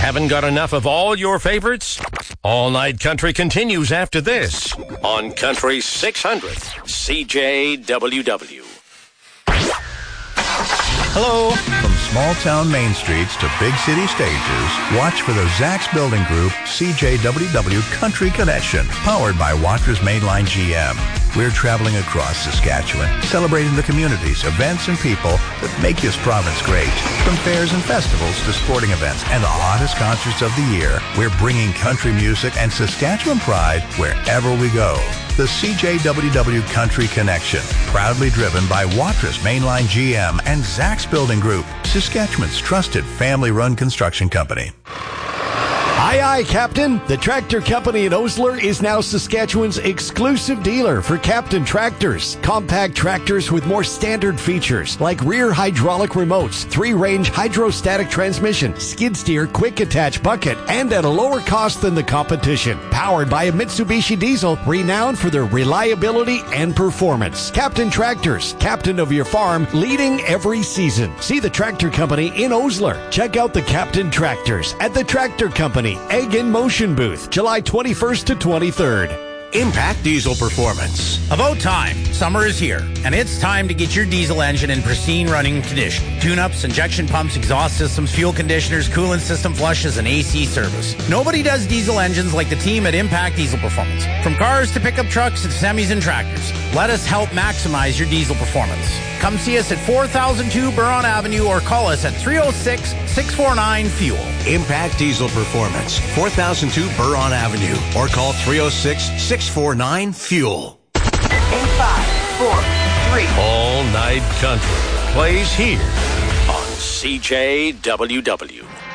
Haven't got enough of all your favorites? All Night Country continues after this on Country 600 CJWW. Hello. From small-town main streets to big city stages, watch for the Zach's Building Group CJWW Country Connection, powered by Watra's Mainline GM. We're traveling across Saskatchewan, celebrating the communities, events, and people that make this province great. From fairs and festivals to sporting events and the hottest concerts of the year, we're bringing country music and Saskatchewan pride wherever we go. The CJWW Country Connection, proudly driven by Watra's Mainline GM and Zach's Building Group, Saskatchewan's trusted family-run construction company. Aye, aye, Captain. The Tractor Company in Osler is now Saskatchewan's exclusive dealer for Captain tractors. Compact tractors with more standard features like rear hydraulic remotes, 3-range hydrostatic transmission, skid steer, quick attach bucket, and at a lower cost than the competition. Powered by a Mitsubishi diesel, renowned for their reliability and performance. Captain Tractors, captain of your farm, leading every season. See the Tractor Company in Osler. Check out the Captain Tractors at the Tractor Company Egg in Motion booth, July 21st to 23rd. Impact Diesel Performance. About time. Summer is here, and it's time to get your diesel engine in pristine running condition. Tune-ups, injection pumps, exhaust systems, fuel conditioners, coolant system flushes, and AC service. Nobody does diesel engines like the team at Impact Diesel Performance. From cars to pickup trucks to semis and tractors, let us help maximize your diesel performance. Come see us at 4002 Buron Avenue or call us at 306-649-FUEL. Impact Diesel Performance, 4002 Buron Avenue, or call 306-649-FUEL. 8543. All Night Country plays here on CJWW.